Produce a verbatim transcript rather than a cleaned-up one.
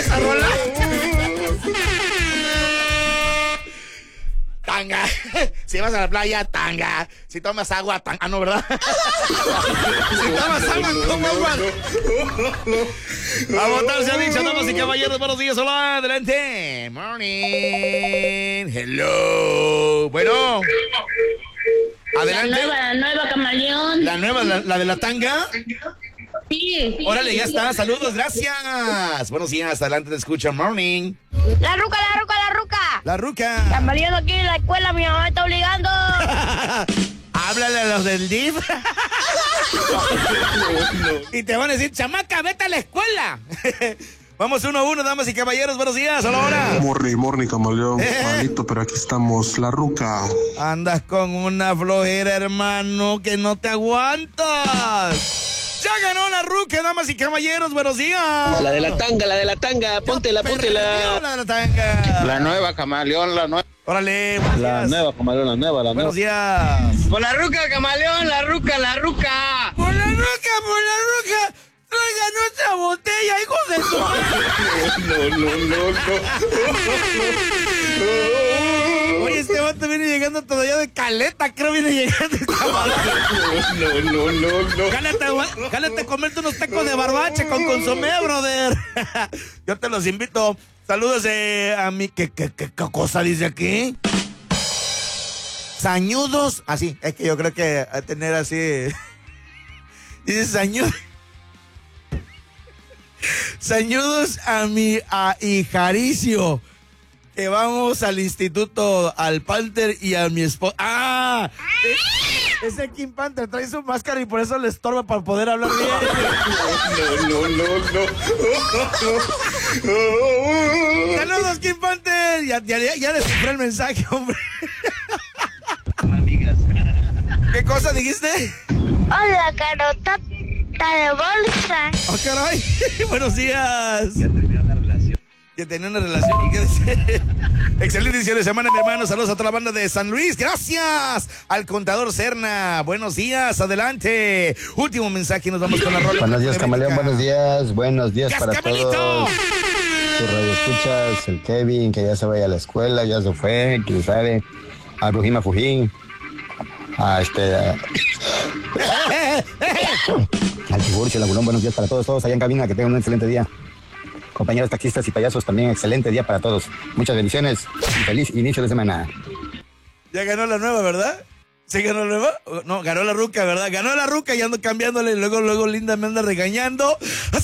esa rola. Tanga. Si vas a la playa, tanga. Si tomas agua, tanga. Ah, no, ¿verdad? Si tomas agua, toma agua. A votar se ha dicho, damas y caballeros. Buenos días, hola, adelante. Morning. Hello. Bueno. Adelante. La nueva, la nueva, camaleón. La nueva, la, la de la tanga. Sí. Órale, ya está. Saludos, gracias. Buenos días, adelante, te escucha. Morning. La ruca, la ruca, la ruca. La ruca. Camaleón aquí en la escuela, mi mamá me está obligando. Háblale a los del D I F. No, no. Y te van a decir, chamaca, vete a la escuela. Vamos uno a uno, damas y caballeros, buenos días, a la hora. Morri, morni, camaleón, Eh. malito, pero aquí estamos, la ruca. Andas con una flojera, hermano, que no te aguantas. Ya ganó la ruca, damas y caballeros, buenos días. La de la tanga, la de la tanga, póntela, póntela. La de la tanga. La nueva, camaleón, la nueva. Órale, buenos La días. nueva, camaleón, la nueva, la Buenos nueva. días. Por la ruca, camaleón, la ruca, la ruca. Por la ruca, por la ruca. Traigan otra botella, hijos de su madre. No, no, no, no. Oye, este vato viene llegando todavía de Caleta, creo viene llegando esta madre. No, no, no, no. Jálate, gua- jálate a comerte unos tacos de barbache con consomé, brother. Yo te los invito. Saludos eh, a mi... ¿Qué, qué, qué, qué cosa dice aquí? Sañudos. Así, es que yo creo que a tener así... Dice sañudos. Sañudos a mi a hijaricio. Que vamos al instituto, al Panther y a mi esposa. ¡Ah! Es- Ese King Panther trae su máscara y por eso le estorba para poder hablar bien. No, no, no, no. ¡Saludos, King Panther! Ya, ya, ya, ya descifré el mensaje, hombre. ¿Qué cosa dijiste? Hola, carota de bolsa. ¡Oh, caray! Buenos días. Que tenía una relación. ¿Y qué dice? Excelente inicio de semana, mi hermano. Saludos a toda la banda de San Luis. Gracias al contador Serna. Buenos días, adelante. Último mensaje y nos vamos con la rola. Buenos días, camaleón. Buenos días. Buenos días para ¡Cascamelito! todos. Tus radioescuchas, el Kevin, que ya se vaya a la escuela, ya se fue, quién sabe. A Brujima Fujín. A este. A... Al Tiburcio, el Agulón. Buenos días para todos, todos allá en cabina. Que tengan un excelente día. Compañeros taxistas y payasos, también excelente día para todos. Muchas bendiciones y feliz inicio de semana. Ya ganó la nueva, ¿verdad? ¿Sí ganó la nueva? No, ganó la ruca, ¿verdad? Ganó la ruca y ando cambiándole. Luego, luego Linda me anda regañando.